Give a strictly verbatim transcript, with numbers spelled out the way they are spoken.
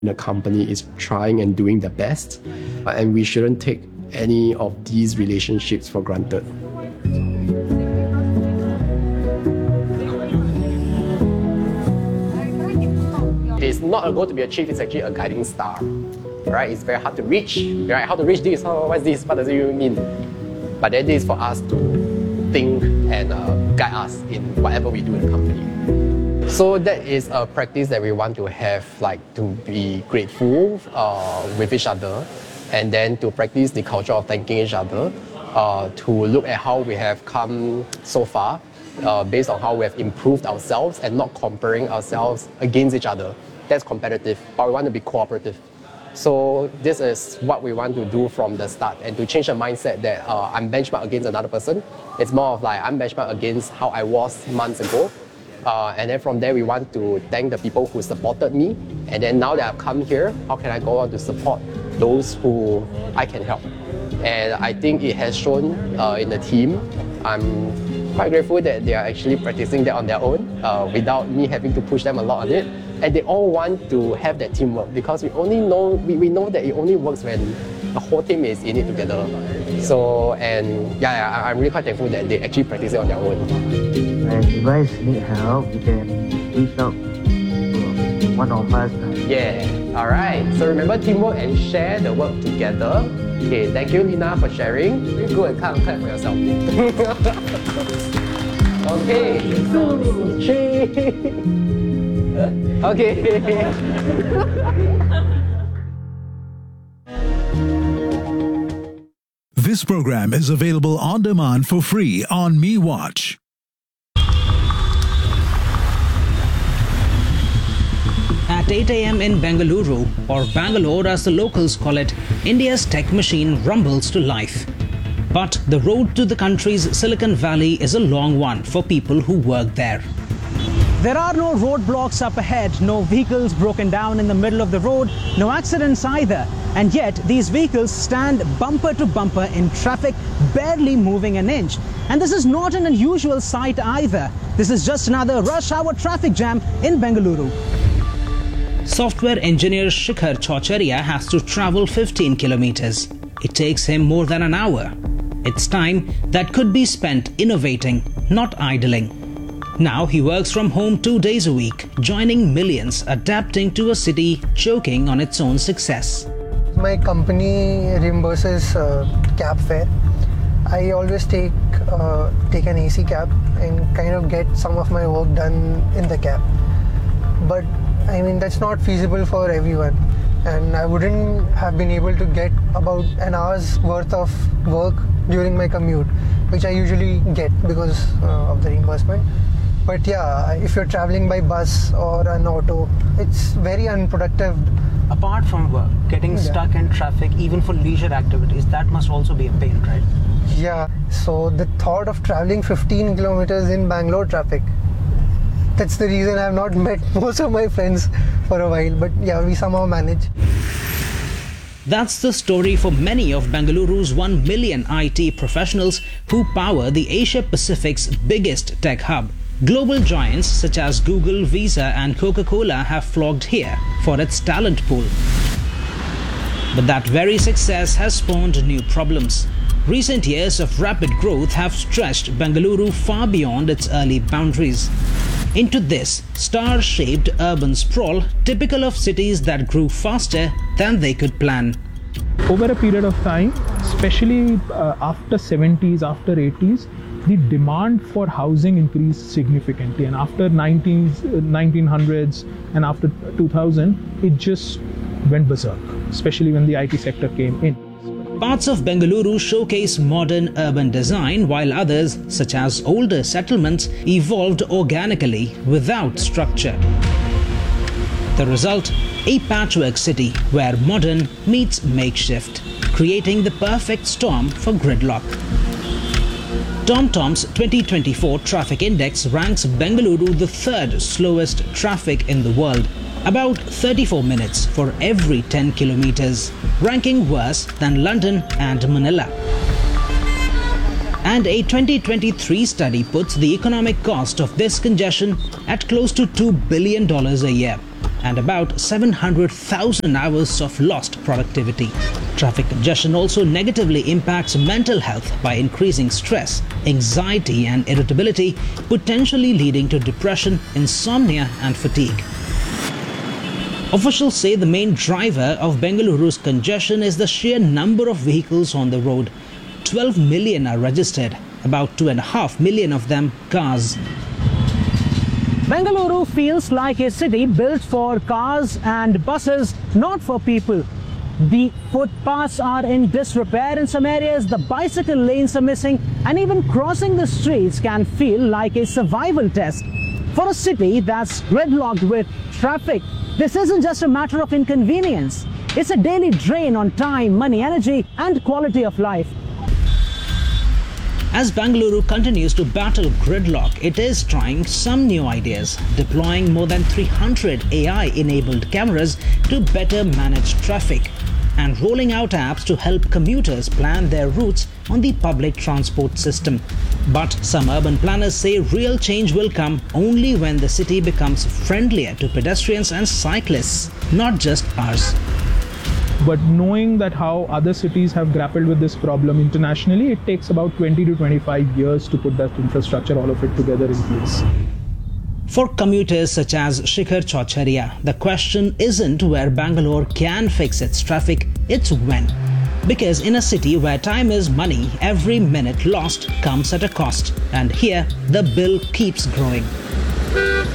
The company is trying and doing their best, and we shouldn't take any of these relationships for granted. It's not a goal to be achieved, it's actually a guiding star. Right? It's very hard to reach. Right? How to reach this? Oh, what's this? What does it even mean? But that is for us to think and uh, guide us in whatever we do in the company. So that is a practice that we want to have, like to be grateful uh, with each other, and then to practice the culture of thanking each other, uh, to look at how we have come so far, uh, based on how we have improved ourselves and not comparing ourselves against each other. That's competitive, but we want to be cooperative. So this is what we want to do from the start, and to change the mindset that uh, I'm benchmarked against another person. It's more of like I'm benchmarked against how I was months ago. Uh, and then from there, we want to thank the people who supported me. And then now that I've come here, how can I go on to support those who I can help? And I think it has shown uh, in the team. I'm quite grateful that they are actually practicing that on their own uh, without me having to push them a lot on it. And they all want to have that teamwork, because we only know we, we know that it only works when the whole team is in it together. So, and yeah, yeah, I'm really quite thankful that they actually practice it on their own. And if you guys need help, you can reach out to one of us. Yeah, all right. So remember teamwork and share the work together. Okay, thank you, Lina, for sharing. Go and clap, clap for yourself. Okay, two, three. Okay. This program is available on demand for free on MeWatch. At eight a m in Bengaluru, or Bangalore as the locals call it, India's tech machine rumbles to life. But the road to the country's Silicon Valley is a long one for people who work there. There are no roadblocks up ahead, no vehicles broken down in the middle of the road, no accidents either. And yet, these vehicles stand bumper to bumper in traffic, barely moving an inch. And this is not an unusual sight either. This is just another rush hour traffic jam in Bengaluru. Software engineer Shikhar Chaucharia has to travel fifteen kilometers. It takes him more than an hour. It's time that could be spent innovating, not idling. Now he works from home two days a week, joining millions, adapting to a city choking on its own success. My company reimburses uh, cab fare. I always take uh, take an A C cab and kind of get some of my work done in the cab. But I mean, that's not feasible for everyone. And I wouldn't have been able to get about an hour's worth of work during my commute, which I usually get because uh, of the reimbursement. But yeah, if you're traveling by bus or an auto, it's very unproductive. Apart from work, getting yeah. stuck in traffic, even for leisure activities, that must also be a pain, right? Yeah, so the thought of traveling fifteen kilometers in Bangalore traffic, that's the reason I've not met most of my friends for a while. But yeah, we somehow manage. That's the story for many of Bengaluru's one million I T professionals who power the Asia Pacific's biggest tech hub. Global giants such as Google, Visa and Coca-Cola have flocked here for its talent pool. But that very success has spawned new problems. Recent years of rapid growth have stretched Bengaluru far beyond its early boundaries. Into this star-shaped urban sprawl, typical of cities that grew faster than they could plan. Over a period of time, especially uh, after seventies, after eighties, the demand for housing increased significantly, and after nineteen hundreds and after two thousand, it just went berserk, especially when the I T sector came in. Parts of Bengaluru showcase modern urban design, while others, such as older settlements, evolved organically without structure. The result? A patchwork city where modern meets makeshift, creating the perfect storm for gridlock. TomTom's twenty twenty-four Traffic Index ranks Bengaluru the third slowest traffic in the world, about thirty-four minutes for every ten kilometers, ranking worse than London and Manila. And a twenty twenty-three study puts the economic cost of this congestion at close to two billion dollars a year. and about seven hundred thousand hours of lost productivity. Traffic congestion also negatively impacts mental health by increasing stress, anxiety and irritability, potentially leading to depression, insomnia and fatigue. Officials say the main driver of Bengaluru's congestion is the sheer number of vehicles on the road. twelve million are registered, about two point five million of them cars. Bengaluru feels like a city built for cars and buses, not for people. The footpaths are in disrepair in some areas, the bicycle lanes are missing, and even crossing the streets can feel like a survival test. For a city that's gridlocked with traffic, this isn't just a matter of inconvenience. It's a daily drain on time, money, energy, and quality of life. As Bengaluru continues to battle gridlock, it is trying some new ideas, deploying more than three hundred A I-enabled cameras to better manage traffic, and rolling out apps to help commuters plan their routes on the public transport system. But some urban planners say real change will come only when the city becomes friendlier to pedestrians and cyclists, not just cars. But knowing that how other cities have grappled with this problem internationally, it takes about twenty to twenty-five years to put that infrastructure, all of it together in place. For commuters such as Shikhar Chaucharia, the question isn't where Bangalore can fix its traffic, it's when. Because in a city where time is money, every minute lost comes at a cost. And here, the bill keeps growing.